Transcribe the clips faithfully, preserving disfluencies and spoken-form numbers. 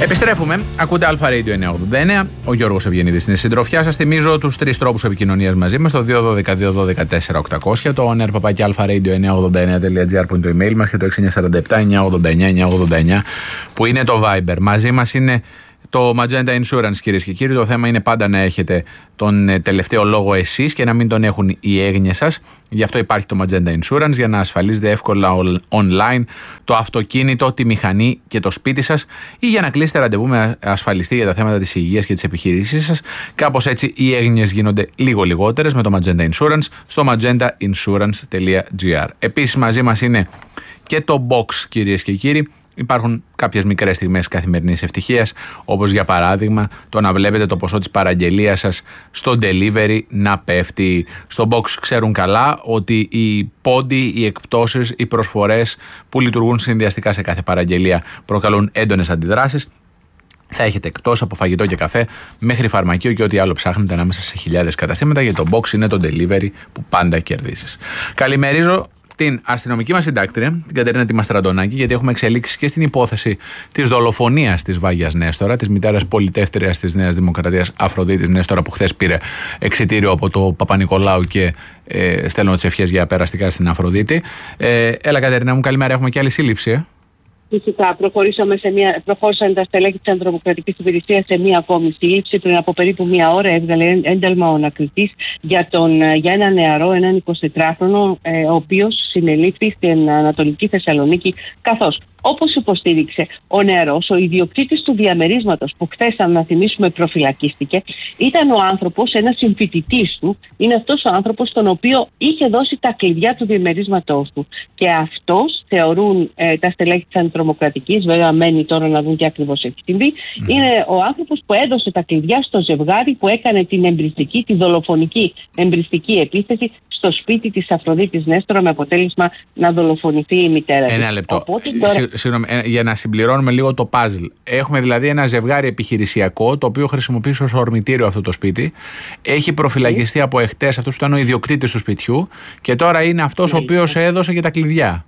Επιστρέφουμε. Ακούτε Αλφα Radio εννιακόσια ογδόντα εννέα. Ο Γιώργος Ευγενίδης στην συντροφιά σας. Θυμίζω τους τρεις τρόπους επικοινωνίας μαζί μας: το δύο ένα δύο δύο ένα δύο τέσσερα οκτακόσια, το on air παπάκι αλφα radio εννιακόσια ογδόντα εννέα τελεία τζι άρ που είναι το email μας και το έξι εννιά τέσσερα επτά εννιακόσια ογδόντα εννέα εννιακόσια ογδόντα εννέα που είναι το Viber. Μαζί μας είναι το Magenta Insurance, κυρίες και κύριοι. Το θέμα είναι πάντα να έχετε τον τελευταίο λόγο εσείς και να μην τον έχουν οι έγνοιες σας. Γι' αυτό υπάρχει το Magenta Insurance, για να ασφαλίζετε εύκολα online το αυτοκίνητο, τη μηχανή και το σπίτι σας, ή για να κλείσετε ραντεβού με ασφαλιστή για τα θέματα της υγείας και της επιχείρησής σας. Κάπως έτσι οι έγνοιες γίνονται λίγο λιγότερες με το Magenta Insurance στο magenta insurance τελεία τζι άρ. Επίσης μαζί μας είναι και το Box, κυρίες και κύριοι. Υπάρχουν κάποιες μικρές στιγμές καθημερινής ευτυχίας, όπως για παράδειγμα το να βλέπετε το ποσό της παραγγελίας σας στο delivery να πέφτει. Στο Box ξέρουν καλά ότι οι πόντοι, οι εκπτώσεις, οι προσφορές που λειτουργούν συνδυαστικά σε κάθε παραγγελία προκαλούν έντονες αντιδράσεις. Θα έχετε εκτός από φαγητό και καφέ μέχρι φαρμακείο και ό,τι άλλο ψάχνετε ανάμεσα σε χιλιάδες καταστήματα, γιατί το Box είναι το delivery που πάντα κερδίζεις. Καλημερίζω την αστυνομική μας συντάκτρια, την Κατερίνα τη Μαστραντονάκη, γιατί έχουμε εξελίξει και στην υπόθεση της δολοφονίας της Βάγιας Νέστορα, της μητέρας πολιτεύτριας της Νέας Δημοκρατίας Αφροδίτης Νέστορα, που χθες πήρε εξιτήριο από το Παπα-Νικολάου και ε, στέλνω τις ευχές για περαστικά στην Αφροδίτη. Ε, έλα, Κατερίνα μου, καλημέρα. Έχουμε και άλλη σύλληψη. Ε? Φυσικά, προχωρήσαμε σε μια, προχώρησαν τα στελέχη της Αντιτρομοκρατικής Υπηρεσίας σε μία ακόμη σύλληψη. Πριν από περίπου μία ώρα έβγαλε ένταλμα ο ανακριτής για, για ένα νεαρό, έναν εικοσιτετράχρονο, ε, ο οποίος συνελήφθη στην Ανατολική Θεσσαλονίκη, καθώς, όπως υποστήριξε ο νεαρός, ο ιδιοκτήτης του διαμερίσματος που χθες, να θυμίσουμε, προφυλακίστηκε, ήταν ο άνθρωπος, ένας συμφοιτητής του, είναι αυτός ο άνθρωπος τον οποίο είχε δώσει τα κλειδιά του διαμερίσματός του. Και αυτός, θεωρούν ε, τα στελέχη της Αντιτρομοκρατικής, βέβαια μένει τώρα να δουν τι ακριβώς έχει συμβεί, mm. είναι ο άνθρωπος που έδωσε τα κλειδιά στο ζευγάρι που έκανε την εμπριστική, τη δολοφονική εμπριστική επίθεση στο σπίτι της Αφροδίτης Νέστορα, με αποτέλεσμα να δολοφονηθεί η μητέρα της. Ένα λεπτό. Οπότε, τώρα... Συγγνώμη, για να συμπληρώνουμε λίγο το puzzle. Έχουμε δηλαδή ένα ζευγάρι επιχειρησιακό, το οποίο χρησιμοποιήσει ως ορμητήριο αυτό το σπίτι. Έχει προφυλακιστεί mm. από εχθές αυτός που ήταν ο ιδιοκτήτης του σπιτιού και τώρα είναι αυτός mm. ο οποίος έδωσε και τα κλειδιά.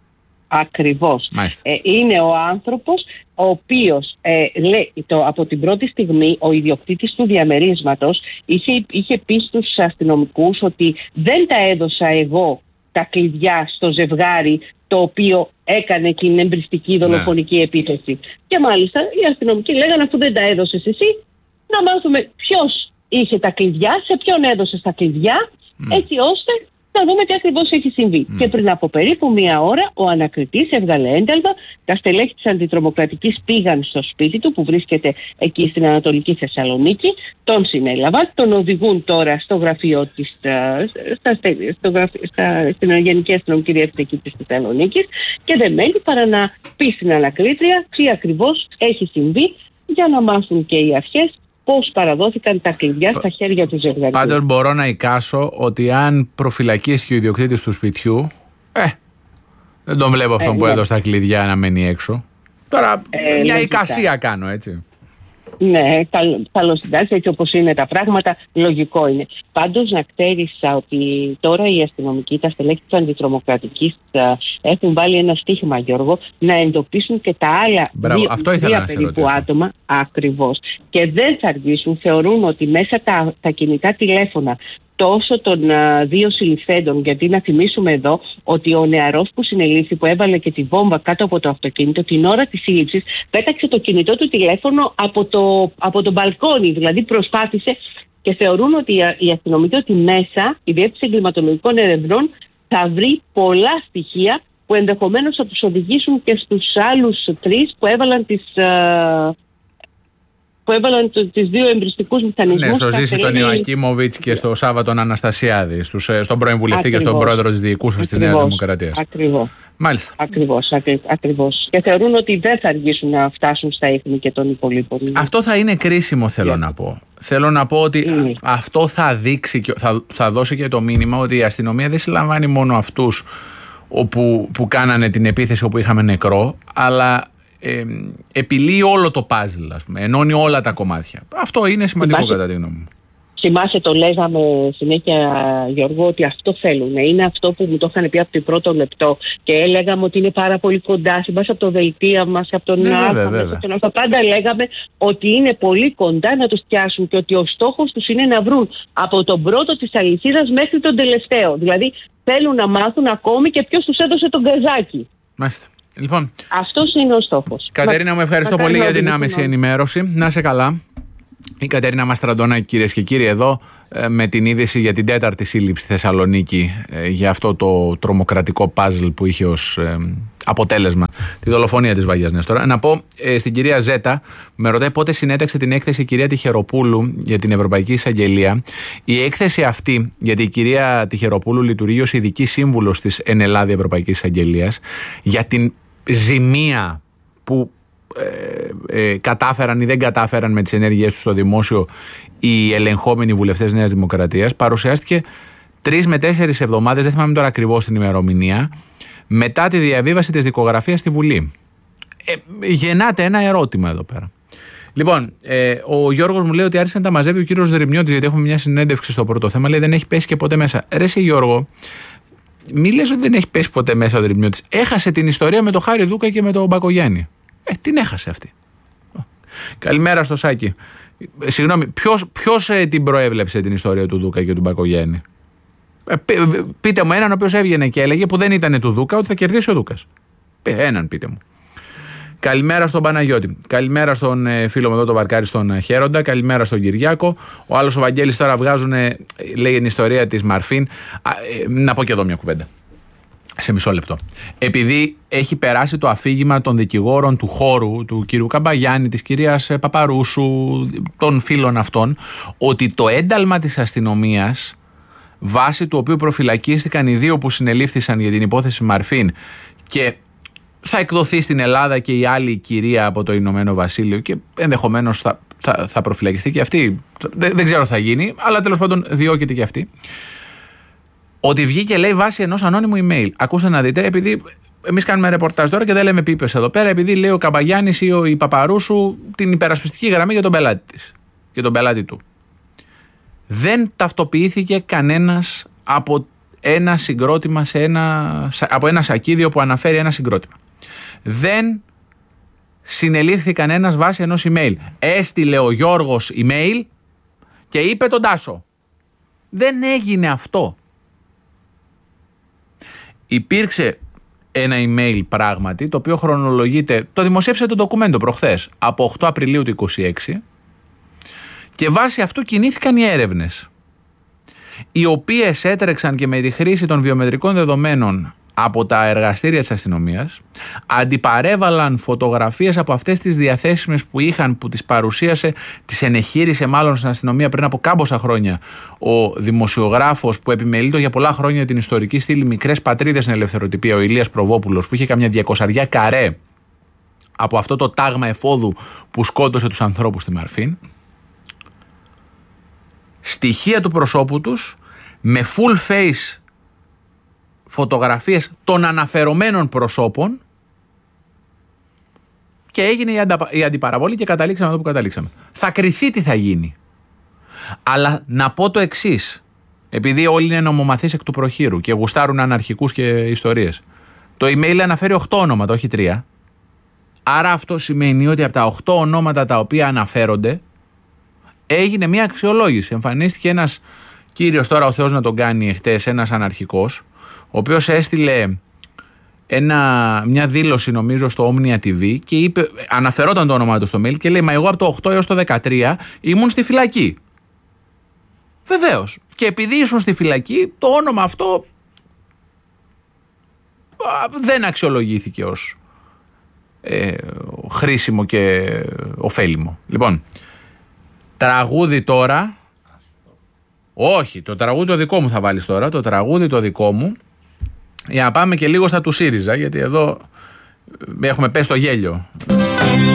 Ακριβώς. Ε, είναι ο άνθρωπος ο οποίος ε, λέει, το, από την πρώτη στιγμή ο ιδιοκτήτης του διαμερίσματος είχε, είχε πει στους αστυνομικούς ότι δεν τα έδωσα εγώ τα κλειδιά στο ζευγάρι το οποίο έκανε την εμπριστική δολοφονική ναι. επίθεση. Και μάλιστα οι αστυνομικοί λέγανε, αφού δεν τα έδωσες εσύ, να μάθουμε ποιος είχε τα κλειδιά, σε ποιον έδωσες τα κλειδιά, mm. έτσι ώστε να δούμε τι ακριβώς έχει συμβεί. Mm. Και πριν από περίπου μία ώρα ο ανακριτής έβγαλε ένταλμα. Τα στελέχη της Αντιτρομοκρατικής πήγαν στο σπίτι του που βρίσκεται εκεί στην Ανατολική Θεσσαλονίκη. Τον συνέλαβαν, τον οδηγούν τώρα στο γραφείο της, στα, στα, στο γραφείο, στα, στην Γενική Αστυνομική Διεύθυνση της Θεσσαλονίκης και δεν μένει παρά να πει στην ανακρίτρια τι ακριβώς έχει συμβεί για να μάθουν και οι αρχές πώς παραδόθηκαν τα κλειδιά στα χέρια του ζευγαριού. Πάντως μπορώ να εικάσω ότι αν προφυλακίστηκε ο ιδιοκτήτης του σπιτιού, ε, δεν τον βλέπω αυτόν ε, που ναι. έδωσε τα κλειδιά να μένει έξω. Τώρα ε, μια εικασία κάνω, έτσι. Ναι, καλώς συντάξει, έτσι όπως είναι τα πράγματα, λογικό είναι. Πάντως να ξέρεις ότι τώρα οι αστυνομικοί, τα στελέχη της Αντιτρομοκρατικής έχουν βάλει ένα στίχημα, Γιώργο, να εντοπίσουν και τα άλλα Μπράβο, δύο, αυτό δύο περίπου άτομα, ακριβώς. Και δεν θα αργήσουν, θεωρούν ότι μέσα τα, τα κινητά τηλέφωνα τόσο των α, δύο συλληφθέντων, γιατί να θυμίσουμε εδώ ότι ο νεαρός που συνελήφθη, που έβαλε και τη βόμβα κάτω από το αυτοκίνητο, την ώρα της σύλληψης πέταξε το κινητό του τηλέφωνο από το, από το μπαλκόνι, δηλαδή προσπάθησε, και θεωρούν ότι οι αστυνομικοί ότι μέσα η Διεύθυνση Εγκληματολογικών Ερευνών θα βρει πολλά στοιχεία που ενδεχομένως θα τους οδηγήσουν και στους άλλους τρεις που έβαλαν τις... Α, που έβαλαν το, τις δύο εμπριστικούς μηχανισμούς. Ναι, στο Ζήση τον Ιωακίμοβιτς και στο Σάββα τον Αναστασιάδη, στους, στον πρώην βουλευτή και στον πρόεδρο της διοικούσας της Νέας Δημοκρατίας. Ακριβώς. Μάλιστα. Ακριβώς, ακρι, ακριβώς. Και θεωρούν ότι δεν θα αργήσουν να φτάσουν στα ίχνη και των υπολείπων. Αυτό θα είναι κρίσιμο, θέλω yeah. να πω. Θέλω να πω ότι mm. αυτό θα δείξει, θα, θα δώσει και το μήνυμα ότι η αστυνομία δεν συλλαμβάνει μόνο αυτούς όπου, που κάνανε την επίθεση όπου είχαμε νεκρό, αλλά Ε, επιλύει όλο το puzzle, ας πούμε, ενώνει όλα τα κομμάτια. Αυτό είναι σημαντικό κατά τη γνώμη μου. θυμάσαι, το λέγαμε συνέχεια, Γιώργο, ότι αυτό θέλουν. Είναι αυτό που μου το είχαν πει από το πρώτο λεπτό. Και έλεγαμε ότι είναι πάρα πολύ κοντά. Θυμάσαι από το δελτία μας, από τον ναι, Άλφα, από τον Άλφα. Πάντα λέγαμε ότι είναι πολύ κοντά να τους πιάσουν και ότι ο στόχος τους είναι να βρουν από τον πρώτο της αλυσίδας μέχρι τον τελευταίο. Δηλαδή θέλουν να μάθουν ακόμη και ποιος τους έδωσε τον γκαζάκι. Μάλιστα. Λοιπόν, αυτός είναι ο στόχος. Κατερίνα, μου ευχαριστώ πολύ για την άμεση ενημέρωση. Να είσαι καλά. Η Κατερίνα Μαστραντονάκη, κυρίες και κύριοι, εδώ με την είδηση για την τέταρτη σύλληψη Θεσσαλονίκη, για αυτό το τρομοκρατικό παζλ που είχε ως αποτέλεσμα τη δολοφονία της Βαγίας Νέστορα. Να πω στην κυρία Ζέτα, με ρωτάει πότε συνέταξε την έκθεση η κυρία Τιχεροπούλου για την Ευρωπαϊκή Εισαγγελία. Η έκθεση αυτή, γιατί η κυρία Τιχεροπούλου λειτουργεί ως ειδική σύμβουλος της εν Ελλάδη Ευρωπαϊκής Εισαγγελίας, για την ζημία που Ε, ε, κατάφεραν ή δεν κατάφεραν με τις ενέργειές τους στο δημόσιο οι ελεγχόμενοι βουλευτές Νέας Δημοκρατίας, παρουσιάστηκε τρεις με τέσσερις εβδομάδες, δεν θυμάμαι τώρα ακριβώς την ημερομηνία, μετά τη διαβίβαση της δικογραφίας στη Βουλή. Ε, γεννάται ένα ερώτημα εδώ πέρα. Λοιπόν, ε, ο Γιώργος μου λέει ότι άρχισε να τα μαζεύει ο κύριος Δρυμιώτης, γιατί έχουμε μια συνέντευξη στο πρώτο θέμα, λέει δεν έχει πέσει και ποτέ μέσα. Ρε εσύ Γιώργο, μη λες ότι δεν έχει πέσει ποτέ μέσα ο Δρυμιώτης. Έχασε την ιστορία με τον Χάρη Δούκα και με τον Μπακογιάννη. Ε, την έχασε αυτή. Καλημέρα στο Σάκη. Συγγνώμη, ποιος, ποιος ε, την προέβλεψε την ιστορία του Δούκα και του Μπακογιάννη? Ε, π, πείτε μου έναν ο οποίος έβγαινε και έλεγε, που δεν ήταν του Δούκα, ότι θα κερδίσει ο Δούκας. Ε, έναν πείτε μου. Καλημέρα στον Παναγιώτη. Καλημέρα στον ε, φίλο μου εδώ, τον Βαρκάρη, στον ε, Χέροντα. Καλημέρα στον Κυριάκο. Ο άλλος ο Βαγγέλης τώρα βγάζουν, ε, λέει την ιστορία της Μαρφίν. Α, ε, να πω και εδώ μια κουβέντα. Σε μισό λεπτό. Επειδή έχει περάσει το αφήγημα των δικηγόρων του χώρου, του κυρίου Καμπαγιάννη, της κυρίας Παπαρούσου, των φίλων αυτών, ότι το ένταλμα της αστυνομίας, βάσει του οποίου προφυλακίστηκαν οι δύο που συνελήφθησαν για την υπόθεση Μαρφίν και θα εκδοθεί στην Ελλάδα και η άλλη κυρία από το Ηνωμένο Βασίλειο και ενδεχομένως θα, θα, θα προφυλακιστεί και αυτή. Δεν, δεν ξέρω τι θα γίνει, αλλά τέλος πάντων διώκεται και αυτή. Ότι βγήκε, λέει, βάσει ενός ανώνυμου email. Ακούστε να δείτε, επειδή εμείς κάνουμε ρεπορτάζ τώρα και δεν λέμε πίπες εδώ πέρα, επειδή λέει ο Καμπαγιάννης ή ο η Παπαρούσου την υπερασπιστική γραμμή για τον πελάτη της και τον πελάτη του. Δεν ταυτοποιήθηκε κανένας από ένα συγκρότημα σε ένα, από ένα σακίδιο που αναφέρει ένα συγκρότημα. Δεν συνελήφθη κανένας βάσει ενός email. Έστειλε ο Γιώργος email και είπε τον Τάσο. Δεν έγινε αυτό. Υπήρξε ένα email πράγματι, το οποίο χρονολογείται, το δημοσίευσε το ντοκουμέντο προχθές, από οκτώ Απριλίου του είκοσι έξι, και βάσει αυτού κινήθηκαν οι έρευνες, οι οποίες έτρεξαν και με τη χρήση των βιομετρικών δεδομένων από τα εργαστήρια της αστυνομίας, αντιπαρέβαλαν φωτογραφίες από αυτές τις διαθέσιμες που είχαν, που τις παρουσίασε, τις ενεχείρισε μάλλον στην αστυνομία πριν από κάμποσα χρόνια ο δημοσιογράφος που επιμελείτο για πολλά χρόνια την ιστορική στήλη Μικρές Πατρίδες στην Ελευθεροτυπία, ο Ηλίας Προβόπουλος, που είχε καμιά διακοσαριά καρέ από αυτό το τάγμα εφόδου που σκότωσε τους ανθρώπους στη Μαρφίν. Στοιχεία του προσώπου τους με full face φωτογραφίες των αναφερομένων προσώπων και έγινε η, αντα... η αντιπαραβολή και καταλήξαμε εδώ που καταλήξαμε. Θα κριθεί τι θα γίνει. Αλλά να πω το εξής, επειδή όλοι είναι νομομαθείς εκ του προχείρου και γουστάρουν αναρχικούς και ιστορίες. Το email αναφέρει οκτώ ονόματα, όχι τρία. Άρα αυτό σημαίνει ότι από τα οκτώ ονόματα τα οποία αναφέρονται έγινε μια αξιολόγηση. Εμφανίστηκε ένας κύριος, τώρα ο Θεός να τον κάνει, εχθές, ένας αναρχικός, ο οποίος έστειλε ένα, μια δήλωση νομίζω στο Omnia τι βι και είπε, αναφερόταν το όνομά του στο mail και λέει, μα εγώ από το οκτώ έως το δεκατρία ήμουν στη φυλακή. Βεβαίως. Και επειδή ήσουν στη φυλακή, το όνομα αυτό δεν αξιολογήθηκε ως ε, χρήσιμο και ωφέλιμο. Λοιπόν, τραγούδι τώρα. Όχι, το τραγούδι το δικό μου θα βάλεις τώρα, το τραγούδι το δικό μου, για να πάμε και λίγο στα του ΣΥΡΙΖΑ, γιατί εδώ έχουμε πέσει στο γέλιο.